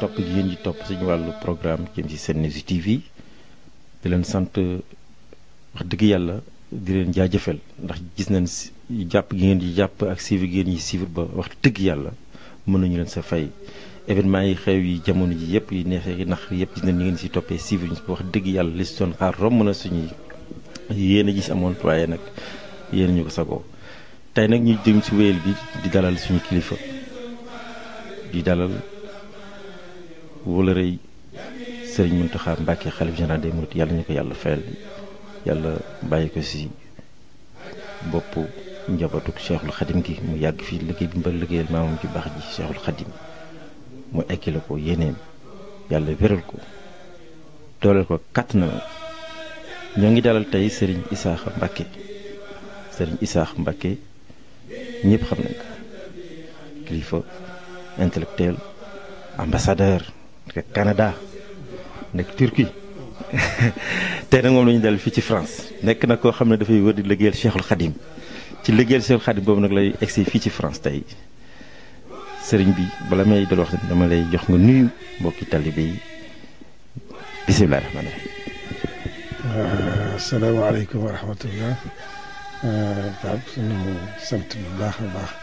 topp gi ngeen di topp suñu wàllu programme jëm ci Senews TV di leen sant wax dëgg yàlla di leen jaajëfal ndax gis nañ jàpp gi ngeen di jàpp ak suivre gi ngeen di suivre ba wax dëgg yàlla mën nañu leen sa fay événement yi xew yi jamono ji yëpp yi neexee yi nax yëpp gis nañ ni ngeen si toppee suivre ñu wax dëgg yàlla li si doon xaar romb na suñuy yéen a gis amoon waaye nag yéen ñu ko sagoo tey nag ñu jëm si wéyal bi di dalal suñu kilifa di dalal wóolërëy Sëriñ Mountakha Mbacké xalif général des mourides yàlla ñu ko yàlla fayal yàlla bàyyi ko si bopp njabootu Cheikhul Khadim gi mu yàgg fii liggéey bi mbal liggéeyal maamam ci baax ji Cheikhul Khadim mu ekkile ko yéeneem yàlla wéral ko dooleel ko kàtt na ñoo ngi dalal tey Serigne Issakha Mbacké Serigne Issakha Mbacké ñëpp xam nañ ko kilifa intellectuel ambassadeur nekk Canada nekk Turquie tey nag moom la ñu dal fii ci France nekk na koo xam ne dafay wër di liggéeyal Cheikhul Khadim ci liggéeyal Cheikhul Khadim boobu nag lay egsi fii ci France tey sëriñ bi bala may dal wax dama lay jox nga nuyu mbokki talibé yi bisimilah rahmaani rahiim. asalaamaaleykum wa rahmatullah. Pape sunu sant bu baax a baax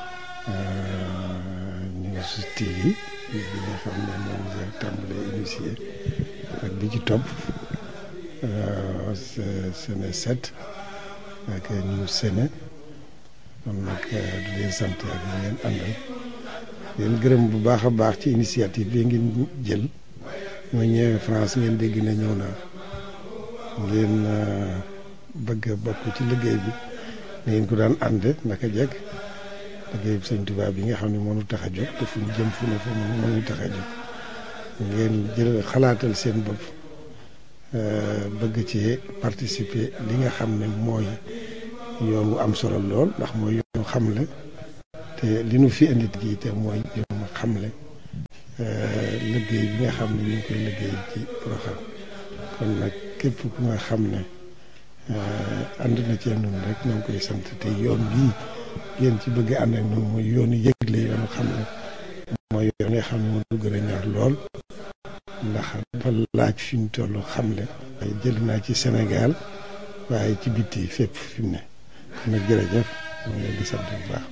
News TV bi nga xam ne moom la tàmbalee initié ak bi ci topp Sene 7 ak News Sene kon nag di leen sant ak ñu ngeen àndal leen gërëm bu baax a baax ci initiative bi ngeen jël ma ñëwee France ngeen dégg ne ñëw naa ngeen bëgg a bokk ci liggéey bi ngeen ko daan ànd naka jekk liggéey bi Sëñ Tuubaa bi nga xam ne moo ñu tax a jóg te fu ñu jëm fu ne fa moo ñu tax a jóg ngeen jël xalaatal seen bopp bëgg ci participer li nga xam ne mooy yoon wu am solo lool ndax mooy yoonu xamle te li nu fi indi ji te mooy yoonu xamle liggéey bi nga xam ne ñu ngi koy liggéey ci Porokhane kon nag képp ku nga xam ne ànd na ci noonu rek ñoo ngi koy sant te yoon bii ngeen ci bëgg ànd ak noonu mooy yoonu yëgle yoonu xamle mooy yoon nga xam ne moo gën a ñor lool ndax dafa laaj fi mu toll xamle jël naa ci Sénégal waaye ci bitti fépp fi mu ne kon nag jërëjëf moo ngi leen di sant bu baax.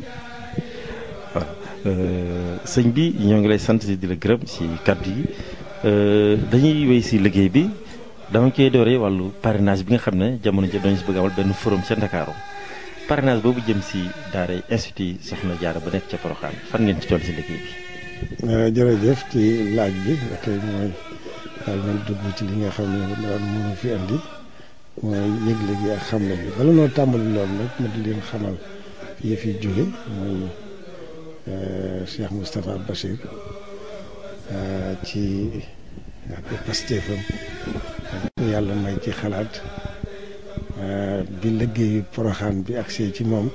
sëñ bi ñoo ngi lay sant di la gërëm si kàddu yi dañuy wéy si liggéey bi dama koy dooree wàllu parrainage bi nga xam ne jamono ji dañu si bëgg amal benn forum ca Ndakaaru parrainage boobu jëm si daaray institut Soxna Jaara ba nekk ca Porokhane fan ngeen ci toll si liggéey bi. jërëjëf ci laaj bi ba tey mooy daal man dugg ci li nga xam ne daal mënu fi andi mooy yëgle gi ak xamle bi bala noo tàmbali loolu nag ma di leen xamal fii fi jóge mooy Cheikh Moustapha Bachir ci ak pastéefam yàlla may ci xalaat bi liggéeyu Porokhane bi agsee ci moom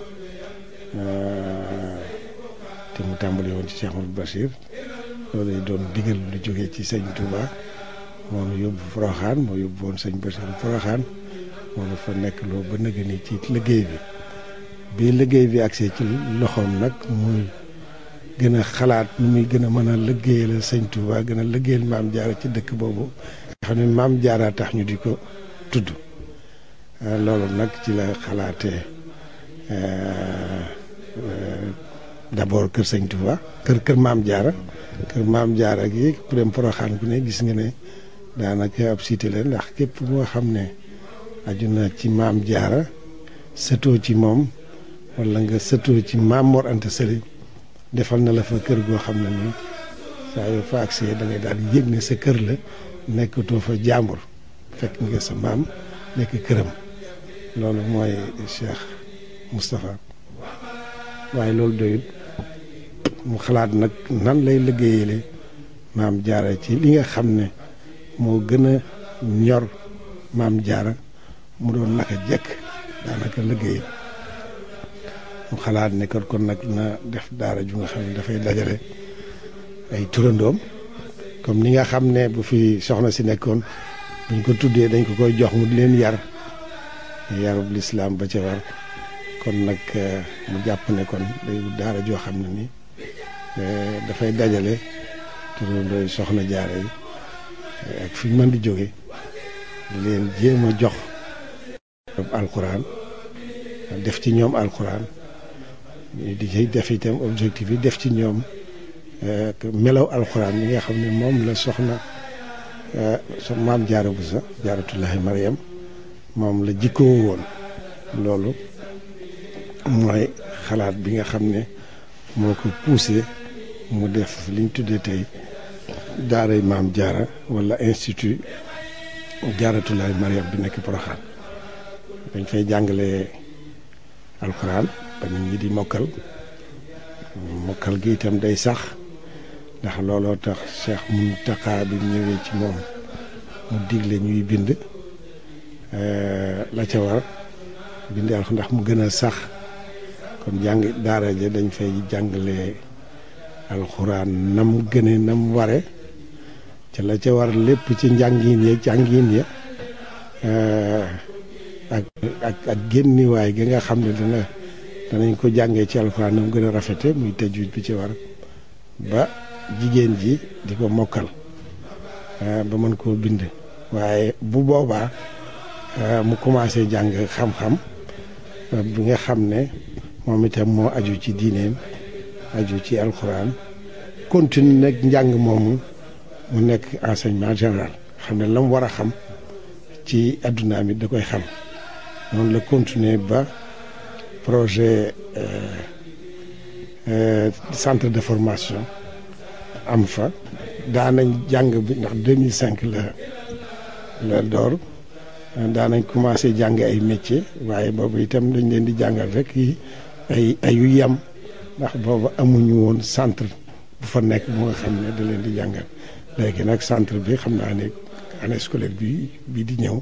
te mu tàmbali woon ci Cheikh Moustapha Bachir loolu doon digal lu jógee ci sëñ Touba moom yóbbu Porokhane moo yóbbu woon sëñ Bachir Porokhane moo dafa nekk loo ba nëgë ni ci liggéey bi liggéey bi agsee ci loxoom nag muy gën a xalaat nu muy gën a mën a liggéeyal sëñ Touba gën a liggéeyal maam Jaara ci dëkk boobu nga xam ne maam Jaara tax ñu di ko tudd loolu nag ci la xalaatee d'abord kër sëñ Touba kër maam Jaara gi ku dem Porokhane ku ne gis nga ne daanaka ab cité la ndax képp moo xam ne aju na ci maam Jaara sëtoo ci moom wala nga sëtoo ci maam Mor Anta Sali defal na la fa kër goo xam ne nii saa yoo fa agsee da ngay daal di yëg ne sa kër la nekkatoo fa jàmbur fekk nga sa maam nekk këram loolu mooy Cheikh Moustapha waaye loolu doyut mu xalaat nag nan lay liggéeyale maam Jaara ci li nga xam ne moo gën a ñor maam Jaara mu doon naka jekk daanaka liggéey mu xalaat ne kon nag na def daara ju nga xam ne dafay dajale ay turandoom comme ni nga xam ne bu fi soxna si nekkoon buñ ko tuddee dañ ko koy jox mu di leen yar yarub lislaam ba ca war kon nag mu jàpp ne kon day daara joo xam ne ni dafay dajale turandooy soxna jaara yi ak fi ñu mën di jóge di leen jéem a jox alxuraan def ci ñoom alxuraan di ci def itam objectif yi def ci ñoom melaw alxuraan yi nga xam ne moom la soxna maam jaara Buso jaaratullahi Mariam moom la jikkoo woon. loolu mooy xalaat bi nga xam ne moo ko poussé mu def liñ tuddee tey daaray maam jaara wala institut jaaratullahi Mariam bi nekk Porokhane dañ fay jàngale alxuraan ba nit ñi di mokkal gi itam day sax ndax looloo tax Cheikh Mountakha bi ñëwee ci moom mu digle ñuy bind la ca war bind alxuraan ndax mu gën a sax kon daara ja dañ fay jàngale alxuraan nam gëne nam ware ca la ca war lépp ci jàngin ya ak génniwaay gi nga xam ne danañ ko jàngee ci alxuraan nam gën a rafete muy tajwid bi ci war ba jigéen ji di ko mokkal ba mën koo bind waaye bu boobaa mu commencé jàng xam-xam bi nga xam ne moom itam moo aju ci diineem aju ci alxuraan continue nag njàng moomu mu nekk enseignement général xam ne la mu war a xam ci adduna mi da koy xam noonu la continuer ba projet centre de formation am fa daanañ jàng bi ndax 2005 la door daanañ commencé jàng ay métier waaye boobu itam dañ leen di jàngal rek yi ay yu yem ndax boobu amuñu woon centre bu fa nekk bu nga xam ne da leen di jàngal léegi nag centre bi xam naa ne année scolaire bi di ñëw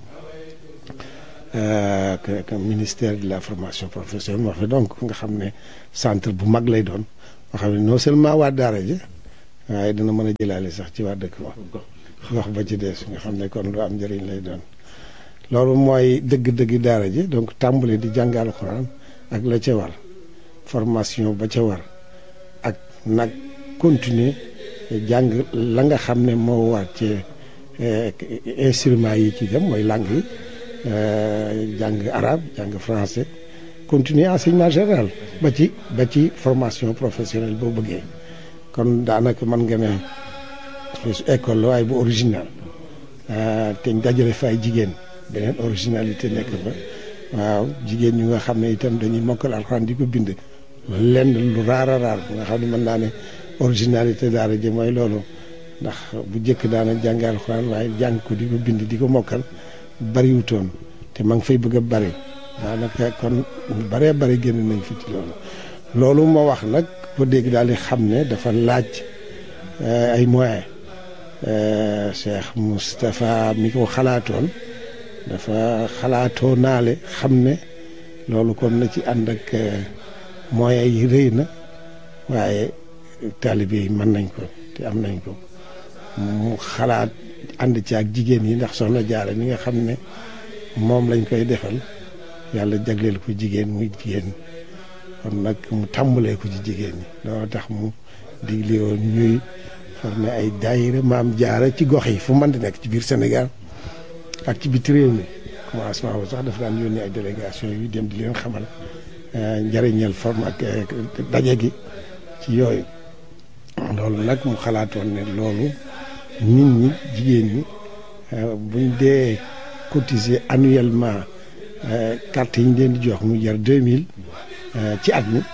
que ministère de la formation professionnelle moo fi donc nga xam ne centre bu mag lay doon moo xam ne non seulement waa daara ji waaye dina mën a jëlaale sax ci waa dëkk wax ba ci des nga xam ne kon lu am njëriñ lay doon loolu mooy dëgg-dëgg daara ji donc tàmbale di jàng alxuraan ak la ca war formation ba ca war ak nag continuer jàng la nga xam ne moo war ci instruments yi ci dem mooy langue yi jàng arabe jàng français continuer enseignement général ba ci formation professionnelle boo bëggee kon daanaka mën nga ne école la waaye bu original te ñu dajale fa ay jigéen beneen originalité nekk fa waaw jigéen ñu nga xam ne itam dañuy mokkal alxuraan di ko bind lenn lu raar a raar bu nga xam ne mën naa ne originalité daara ji mooy loolu ndax bu njëkk daana jàng alxuraan waaye jàng ko di ko bind di ko mokkal bariwutoon te ma ngi fay bëgg a bari daanaka kon ñu baree bari génn nañ fi ci loolu moo wax nag ko dégg daal di xam ne dafa laaj ay moyens Cheikh Moustapha mi ko xalaatoon dafa xalaatoo naale xam ne loolu kon na ci ànd ak moyens yi rëy na waaye taalibe yi mën nañ ko te am nañ ko mu xalaat ànd ci ak jigéen yi ndax soxna Jaara mi nga xam ne moom lañ koy defal yàlla jagleel ko jigéen muy jigéen kon nag mu tàmbalee ko ci jigéen ñi loolu tax mu digle woon ñuy formé ay daayira maam Jaara ci gox yi fu mën di nekk ci biir Sénégal ak ci biti réew mi commencement bu sax dafa daan yónni ay délégation yu dem di leen xamal njëriñal forme ak daje gi ci yooyu loolu nag mu xalaatoon ne loolu nit ñi jigéen ñi buñ dee cotiser annuellement carte yi ñu leen di jox mu jar 2000 ci at mi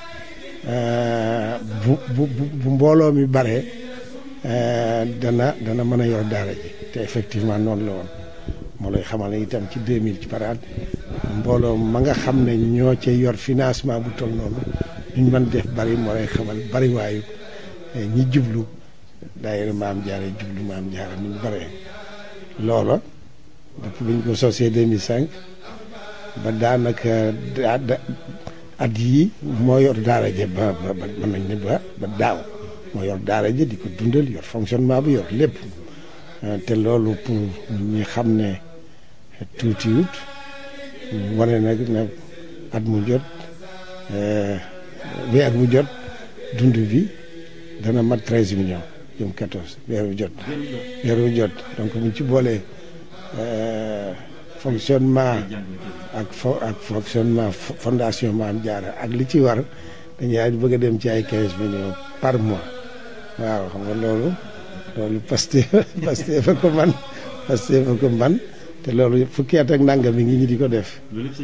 bu mbooloo mi baree dana mën a yor daara ji te effectivement noonu la woon moo lay xamal ne itam ci 2000 ci par at mbooloo ma nga xam ne ñoo ca yor financement bu toll noonu ñu mën def bari moo lay xamal bari waayu ñi jublu daayira maam Jaara jublu maam Jaara ni ñu baree loola depuis bi ñu ko sosee 2005 ba daanaka at yii moo yor daara ja ba mën nañ ne ba daaw moo yor daara ja di ko dundal yor fonctionnement bi yor lépp te loolu pour ñi xam ne tuutiwut wane nag ne at mu jot weer mu jot dund bi dana mat 13 millions jëm 14 weeru jot donc bu ñu ci boolee fonctionnement ak fonctionnement fondation Maam Jaara ak li ci war dañuy bëgg a dem ci ay 15 millions par mois waaw xam nga loolu Pastef fa ko man te loolu fukki at ak nangam mi ngi ñi di ko def.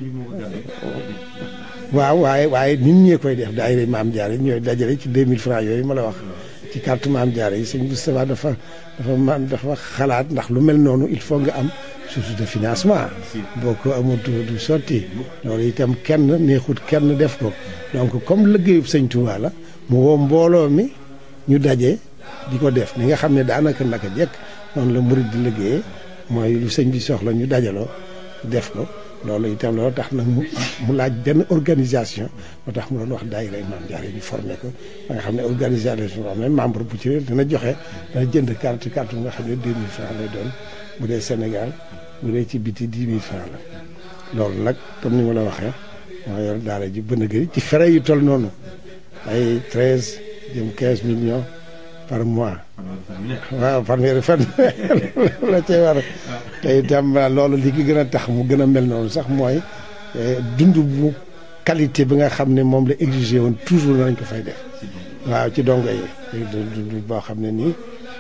waaw waaye nit ñee koy def daayira Maam Jaara yi ñooy dajale ci 2000 francs yooyu ma la wax ci carte Maam Jaara yi sëñ Moustapha dafa xalaat ndax lu mel noonu il faut nga am source de financement boo ko amul du sotti loolu itam kenn neexut kenn def ko donc comme liggéeyub sëñ Touba la mu woo mbooloo mi ñu daje di ko def ni nga xam ne daanaka naka jekk noonu la murid di liggéeyee mooy lu sëñ bi soxla ñu dajaloo def ko loolu itam loolu tax nag mu laaj benn organisation moo tax mu doon wax daayira Maam Jaara ñu formé ko ba nga xam ne organisation boo xam ne membre bu ci dana joxe dana jënd carte bu nga xam ne 2000 francs lay doon bu dee Sénégal bu dee ci biti 10 000 francs la loolu nag comme ni ma la waxee moo yor daara ji bën a gëri ci frais yu toll noonu ay 13 jëm 15 millions par mois waaw fanweeri fan la cay war te itam loolu li ki gën a tax mu gën a mel noonu sax mooy dund bu qualité bi nga xam ne moom la exigé woon toujours nañ ko fay def waaw ci dongo yi dund boo xam ne nii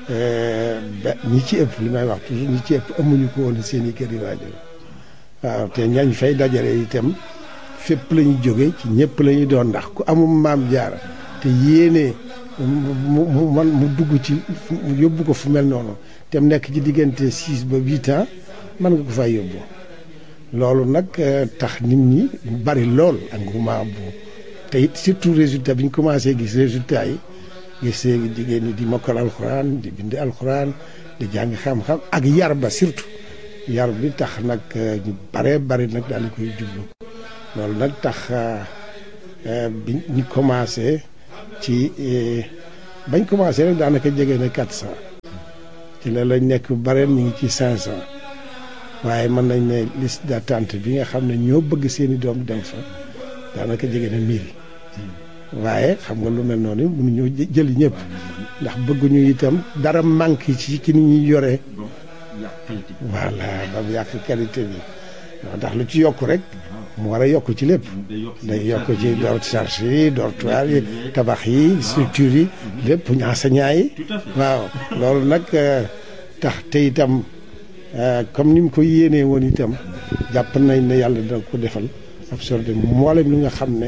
ñi ci ëpp li may wax toujours ñi ci ëpp amuñu ko woon seen i kër yi waajur waaw te ñañ fay dajale itam fépp la ñu jóge ci ñëpp la ñu doon ndax ku amum Maam Jaara te yéene mu dugg ci yóbbu ko fu mel noonu te mu nekk ci diggante 6 ba 8 ans mën nga ko fay yóbbu loolu nag tax nit ñi bari lool engouement bu te it surtout résultat bi ñu commencé gis résultat yi gis jigéen ñi di mokkal alxuraan di bind alxuraan di jàng xam-xam ak yar ba surtout yar bi tax nag ñu bari nag daal di koy jublu loolu nag tax bi ñu commencé ci bañ commencé rek daanaka jege na 400 ci la lañ nekk bareen ñu ngi ci 500 waaye mën nañ ne liste d'attente bi nga xam ne ñoo bëgg seeni doom dem fa daanaka jege na 1000 waaye xam nga lu mel noonu mënuñoo jëli ñëpp ndax bëgguñu itam dara manque ci ni ñuy yoree voilà ba mu yàq qualité bi ndax lu ci yokk rek mu war a yokk ci lépp day yokk ci charge yi dortoir yi tabax yi structure yi lépp enseignant yi waaw loolu nag tax te itam comme ni mu ko yéenee woon itam jàpp nañ ne yàlla dina ko defal absorbé mboolem li nga xam ne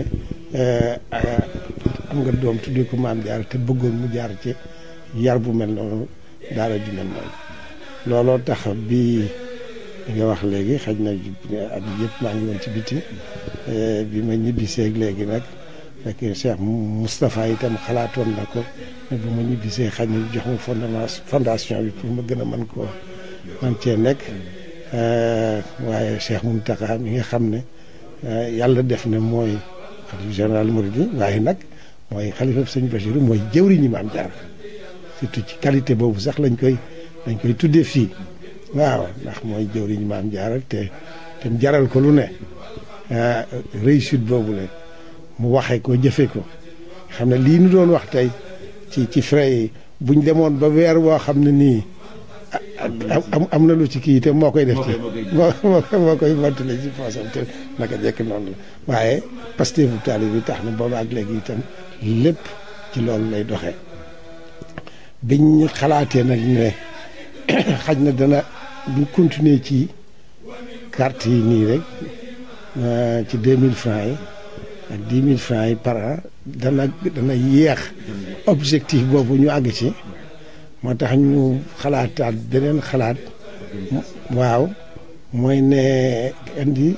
am nga doom tuddee ko Maam Jaara te bëggoon mu jaar ci yar bu mel noonu daara ju mel noonu looloo tax bi nga wax léegi xëy na at yëpp maa ngi woon ci biti bi ma ñibbisee léegi nag fekk Cheikh Moustapha itam xalaatoon na ko ne bu ma ñibbisee xëy na jox ma fondation bi pour ma gën a man cee nekk waaye Cheikh Mountakha mi nga xam ne yàlla def na mooy xalifa général Mouride waaye nag mooy xalifa sëñ Bachir mooy jëwriñu Maam Jaara surtout ci qualité boobu sax lañ koy tuddee fii waaw ndax mooy jëwriñu Maam Jaara te mu jaral ko lu ne réussite boobu la mu waxee ko jëfee ko xam ne lii nu doon wax tey ci frais yi buñ demoon ba weer woo xam ne nii am na lu ci kii te moo koy def ci moo koy mottale ci poosam te naka jekk noonu la waaye Pastef bu taali bi tax na booba ak léegi itam lépp ci loolu lay doxee biñ xalaatee nag ne xaj na dana buñ continuer ci carte yi nii rek ci 2000 francs yi ak 10 000 francs yi par an dana yéex objectif boobu ñu àgg ci moo tax ñu xalaataat beneen xalaat waaw mooy ne indi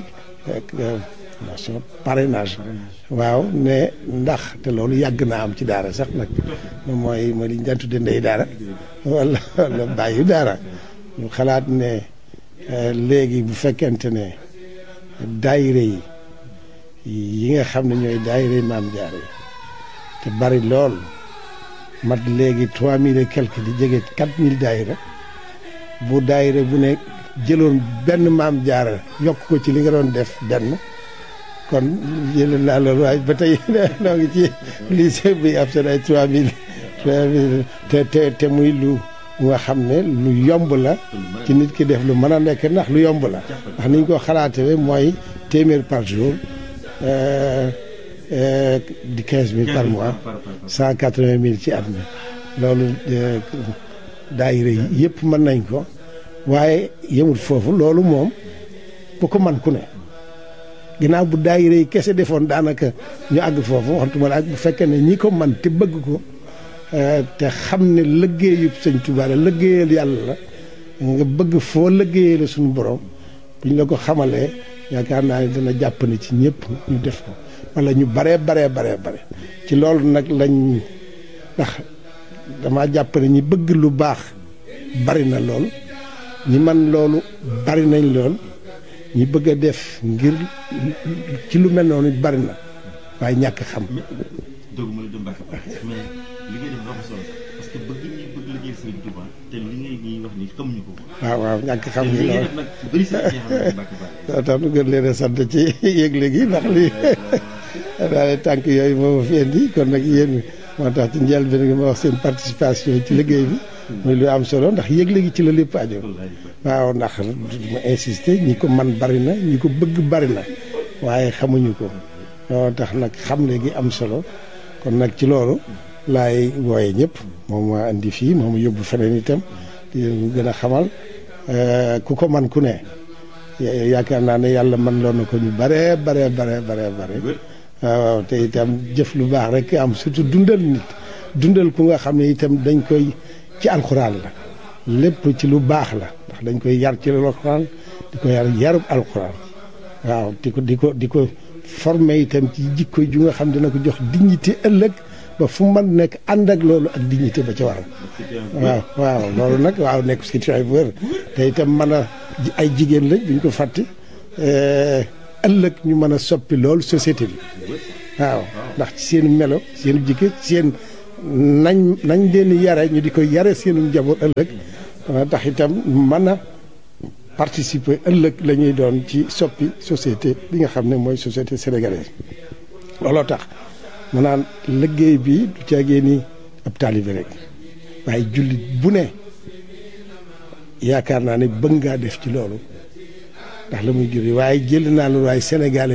parrainage waaw ne ndax te loolu yàgg naa am ci daara sax nag mooy li ñu daan tudde ndey daara wala bàyyi daara ñu xalaat ne léegi bu fekkente ne daayire yi nga xam ne ñooy daayire Maam Jaara yi te bari lool mat léegi 3000 et quelque di jege 4000 daayira bu daayira bu ne jëloon benn Maam Jaara yokk ko ci li nga doon def benn kon jëloon naa loolu waaye ba tey noo ngi ci lycée bi ab seen ay 3000 te muy lu nga xam ne lu yomb la ci nit ki def lu mën a nekk ndax lu yomb la ndax niñ ko xalaatee mooy téeméer par jour di 15 000 par mois 180 000 ci at mi loolu daayira yi yëpp mën nañ ko waaye yemul foofu loolu moom bu ko man ku ne ginnaaw bu daayira yi kese defoon daanaka ñu àgg foofu waxtuma la ak bu fekkee ne ñi ko man te bëgg ko te xam ne liggéeyub sëñ Tuubaa la liggéeyal yàlla la nga bëgg foo liggéeyee la suñu borom buñ la ko xamalee yaakaar naa ne dana jàpp ne ci ñëpp ñu def ko wala ñu bare ci loolu nag lañ ndax dama jàpp ne ñi bëgg lu baax bari na lool ñi man loolu bari nañ lool ñi bëgg a def ngir ci lu mel noonu bari na waaye ñàkk xam. dëgg ma la dem Mbacke mais li ngay def dafa solo parce que bëgg ñi bëgg liggéey Serigne Touba te li ngay wax ni xamuñu ko. waaw ñàkk xam gi lool nag bëri sa ñi xam ne Mbacke Balla. tax nu gën leen a sant ci yëgle gi ndax lii daal tànk yooyu moo fi indi kon nag yéen moo tax ci njëlbéen gi ma wax seen participation ci liggéey bi. muy lu am solo ndax yëgle gi ci la lépp aju. waaw ndax ma insister ñi ko man bari na ñi ko bëgg bari na waaye xamuñu ko loolu tax nag xamle gi am solo kon nag ci loolu laay wooye ñëpp moom ma indi fii moom yóbbu feneen itam di gën a xamal ku ko man ku ne yaakaar naa ne yàlla man loon na ko ñu bare waaw te itam jëf lu baax rek am surtout dundal nit dundal ku nga xam ne itam dañ koy ci alxuraan la lépp ci lu baax la ndax dañ koy yar ci alxuraan di ko yarub alxuraan waaw di ko formé itam ci jikko ju nga xam dina ko jox dignité ëllëg ba fu mu mën nekk ànd ak loolu ak dignité ba ca war waaw loolu nag waaw nekk situation bu wér te itam mën a ay jigéen lañ duñ ko fàtte ëllëg ñu mën a soppi loolu société bi waaw ndax ci seen melo seen jikko seen nañ leen yare ñu di ko yare seenu njaboot ëllëg tax itam mën a participer ëllëg la ñuy doon ci soppi société bi nga xam ne mooy société sénégalaise looloo tax mu naan liggéey bi du caagee ni ab taalibe rek waaye jullit bu ne yaakaar naa ne bëgg ngaa def ci loolu ndax la muy juri waaye jël naa lu waaye sénégalais